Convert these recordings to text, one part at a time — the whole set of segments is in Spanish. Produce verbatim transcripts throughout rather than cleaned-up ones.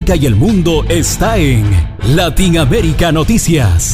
América y el mundo está en Latinoamérica Noticias.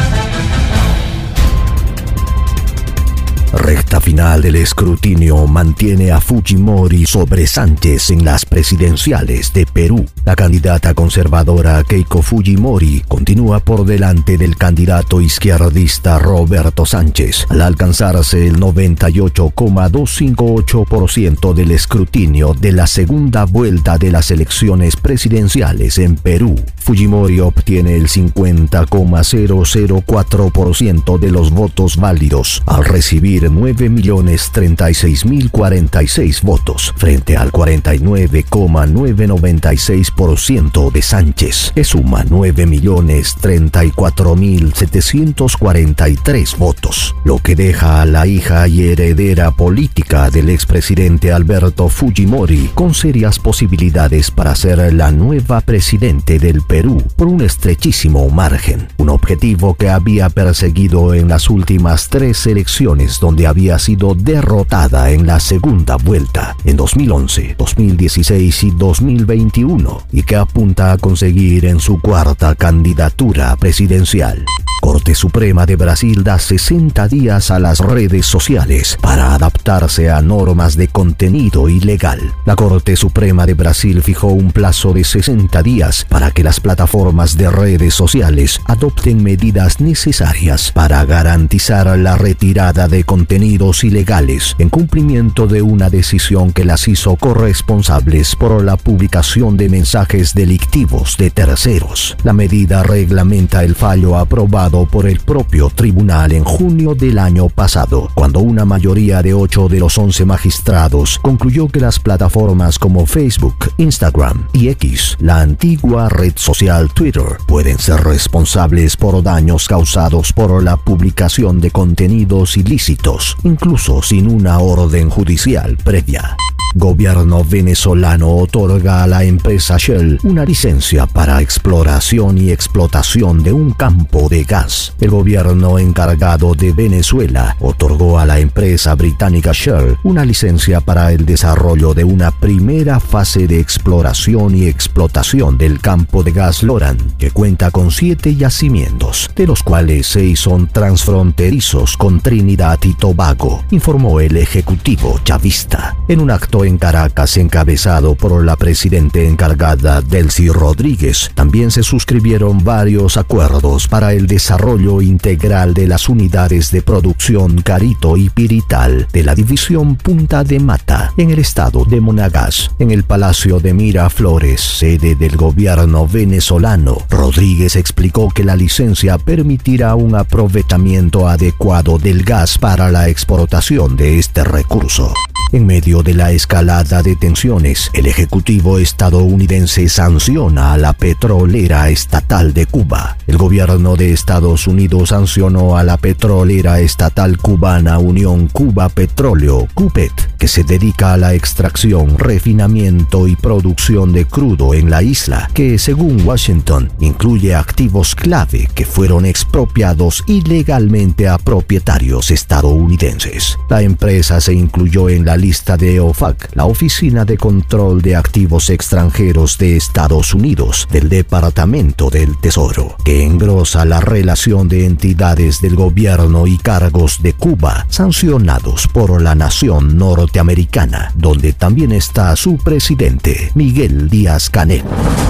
Recta final del escrutinio mantiene a Fujimori sobre Sánchez en las presidenciales de Perú. La candidata conservadora Keiko Fujimori continúa por delante del candidato izquierdista Roberto Sánchez, al alcanzarse el noventa y ocho coma doscientos cincuenta y ocho por ciento del escrutinio de la segunda vuelta de las elecciones presidenciales en Perú. Fujimori obtiene el cincuenta coma cero cero cuatro por ciento de los votos válidos, al recibir nueve millones treinta y seis mil cuarenta y seis votos, frente al cuarenta y nueve coma novecientos noventa y seis por ciento de Sánchez, que suma nueve millones treinta y cuatro mil setecientos cuarenta y tres votos, lo que deja a la hija y heredera política del expresidente Alberto Fujimori con serias posibilidades para ser la nueva presidente del Perú por un estrechísimo margen, un objetivo que había perseguido en las últimas tres elecciones donde había sido derrotada en la segunda vuelta en dos mil once, dos mil dieciséis y dos mil veintiuno, y que apunta a conseguir en su cuarta candidatura presidencial. Corte Suprema de Brasil da sesenta días a las redes sociales para adaptarse a normas de contenido ilegal. La Corte Suprema de Brasil fijó un plazo de sesenta días para que las plataformas de redes sociales adopten medidas necesarias para garantizar la retirada de contenidos ilegales en cumplimiento de una decisión que las hizo corresponsables por la publicación de mensajes delictivos de terceros. La medida reglamenta el fallo aprobado por el propio tribunal en junio del año pasado, cuando una mayoría de ocho de los once magistrados concluyó que las plataformas como Facebook, Instagram y X, la antigua red social Twitter, pueden ser responsables por daños causados por la publicación de contenidos ilícitos, incluso sin una orden judicial previa. Gobierno venezolano otorga a la empresa Shell una licencia para exploración y explotación de un campo de gas. El gobierno encargado de Venezuela otorgó a la empresa británica Shell una licencia para el desarrollo de una primera fase de exploración y explotación del campo de gas Loran, que cuenta con siete yacimientos, de los cuales seis son transfronterizos con Trinidad y Tobago, informó el ejecutivo chavista. En un acto en Caracas encabezado por la presidente encargada Delcy Rodríguez, también se suscribieron varios acuerdos para el desarrollo integral de las unidades de producción Carito y Pirital de la división Punta de Mata en el estado de Monagas. En el Palacio de Miraflores, sede del gobierno venezolano, Rodríguez explicó que la licencia permitirá un aprovechamiento adecuado del gas para la exportación de este recurso. En medio de la escalada de tensiones, el Ejecutivo estadounidense sanciona a la petrolera estatal de Cuba. El gobierno de Estados Unidos sancionó a la petrolera estatal cubana Unión Cuba Petróleo, CUPET, que se dedica a la extracción, refinamiento y producción de crudo en la isla, que según Washington incluye activos clave que fueron expropiados ilegalmente a propietarios estadounidenses. La empresa se incluyó en la lista de O F A C, la Oficina de Control de Activos Extranjeros de Estados Unidos, del Departamento del Tesoro, que engrosa la relación de entidades del gobierno y cargos de Cuba sancionados por la nación norteamericana, donde también está su presidente, Miguel Díaz-Canel.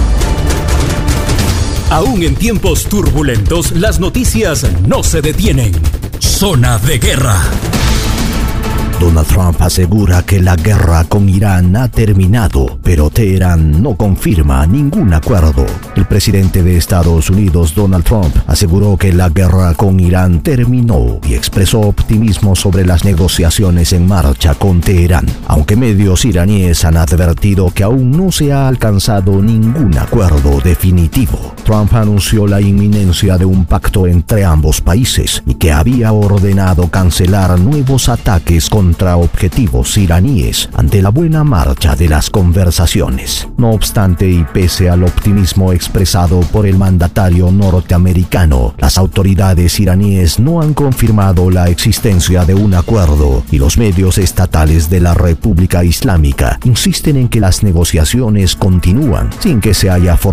Aún en tiempos turbulentos, las noticias no se detienen. Zona de guerra. Donald Trump asegura que la guerra con Irán ha terminado, pero Teherán no confirma ningún acuerdo. El presidente de Estados Unidos, Donald Trump, aseguró que la guerra con Irán terminó y expresó optimismo sobre las negociaciones en marcha con Teherán, aunque medios iraníes han advertido que aún no se ha alcanzado ningún acuerdo definitivo. Trump anunció la inminencia de un pacto entre ambos países y que había ordenado cancelar nuevos ataques contra objetivos iraníes ante la buena marcha de las conversaciones. No obstante, y pese al optimismo expresado por el mandatario norteamericano, las autoridades iraníes no han confirmado la existencia de un acuerdo y los medios estatales de la República Islámica insisten en que las negociaciones continúan sin que se haya formado